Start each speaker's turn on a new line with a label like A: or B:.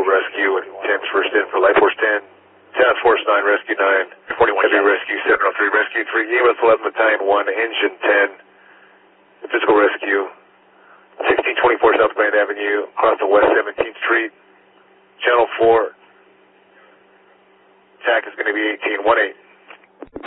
A: rescue, and 10's first in for Life Force 10. Task Force 9, Rescue 9.
B: 41
A: Heavy Rescue 703, Rescue 3, EMS 11 Battalion 1, Engine 10. Physical Rescue. 1624 South Grand Avenue, across the West 17th Street. Channel 4. TAC is going to be 1818.